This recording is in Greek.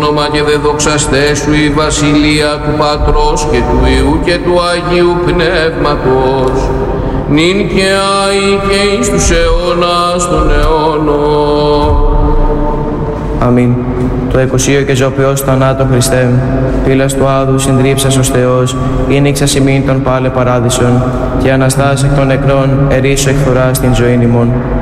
όνομα και δε δοξαστέ σου η βασιλεία του Πατρός και του Υιού και του Αγίου Πνεύματος, νυν και αεί και εις τους αιώνας των αιώνων. Αμήν. Το εκουσίο και ζωοποιός θανάτων Χριστέ, πύλας του άδου συντρίψας ως Θεός, είναι εξ ημίν των πάλε παράδεισων, και Αναστάς εκ των νεκρών ερήσου εκ φοράς την ζωήν ημών.